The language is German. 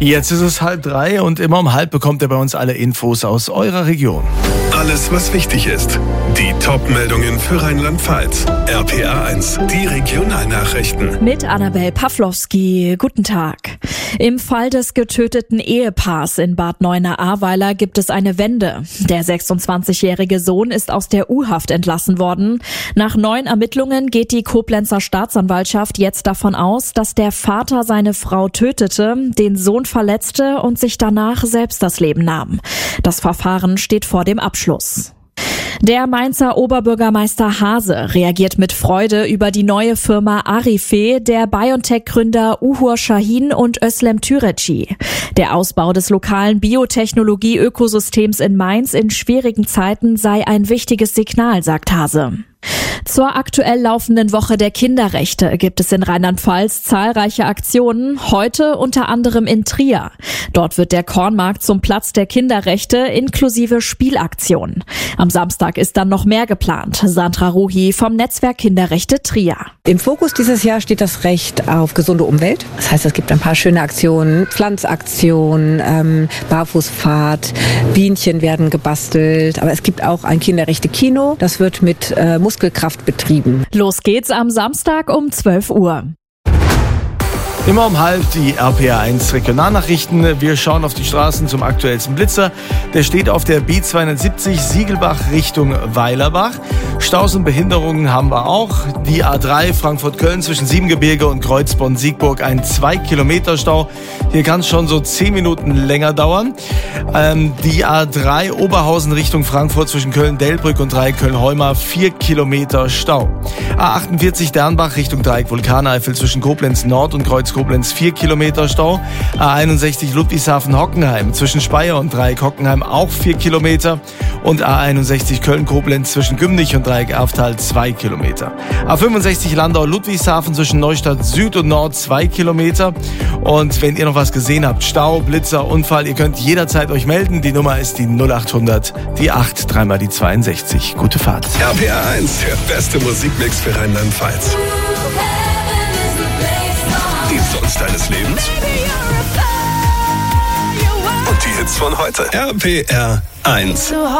Jetzt ist es 2:30 und immer um 2:30 bekommt ihr bei uns alle Infos aus eurer Region. Alles, was wichtig ist. Die Top-Meldungen für Rheinland-Pfalz. RPA 1, die Regionalnachrichten. Mit Annabel Pawlowski. Guten Tag. Im Fall des getöteten Ehepaars in Bad Neuenahr-Ahrweiler gibt es eine Wende. Der 26-jährige Sohn ist aus der U-Haft entlassen worden. Nach neuen Ermittlungen geht die Koblenzer Staatsanwaltschaft jetzt davon aus, dass der Vater seine Frau tötete, den Sohn verletzte und sich danach selbst das Leben nahm. Das Verfahren steht vor dem Abschluss. Der Mainzer Oberbürgermeister Hase reagiert mit Freude über die neue Firma Arife der BioNTech-Gründer Uhur Shahin und Özlem Türeci. Der Ausbau des lokalen Biotechnologie-Ökosystems in Mainz in schwierigen Zeiten sei ein wichtiges Signal, sagt Hase. Zur aktuell laufenden Woche der Kinderrechte gibt es in Rheinland-Pfalz zahlreiche Aktionen, heute unter anderem in Trier. Dort wird der Kornmarkt zum Platz der Kinderrechte inklusive Spielaktionen. Am Samstag ist dann noch mehr geplant. Sandra Ruhi vom Netzwerk Kinderrechte Trier. Im Fokus dieses Jahr steht das Recht auf gesunde Umwelt. Das heißt, es gibt ein paar schöne Aktionen, Pflanzaktionen, Barfußfahrt, Bienchen werden gebastelt. Aber es gibt auch ein Kinderrechte-Kino. Das wird mit Muskelkraft betrieben. Los geht's am Samstag um 12 Uhr. Immer um 2:30 die RPA 1 Regionalnachrichten. Wir schauen auf die Straßen zum aktuellsten Blitzer. Der steht auf der B270 Siegelbach Richtung Weilerbach. Staus und Behinderungen haben wir auch. Die A3 Frankfurt-Köln zwischen Siebengebirge und Kreuzbonn-Siegburg ein 2 Stau. Hier kann es schon so 10 Minuten länger dauern. Die A3 Oberhausen Richtung Frankfurt zwischen Köln-Delbrück und Dreieck Köln-Heumar 4 Kilometer Stau. A48 Dernbach Richtung Dreieck Vulkaneifel zwischen Koblenz Nord und Kreuz Koblenz 4 Kilometer Stau. A61 Ludwigshafen-Hockenheim zwischen Speyer und Dreieck Hockenheim auch 4 Kilometer. Und A61 Köln-Koblenz zwischen Gümnich und Dreieck Erftal 2 Kilometer. A65 Landau-Ludwigshafen zwischen Neustadt Süd und Nord 2 Kilometer. Und wenn ihr noch was gesehen habt, Stau, Blitzer, Unfall, ihr könnt jederzeit euch melden. Die Nummer ist die 0800, die 8, 3 die 62. Gute Fahrt. RPA 1, der beste Musikmix für Rheinland-Pfalz. Die Songs deines Lebens und die Hits von heute. RPR 1.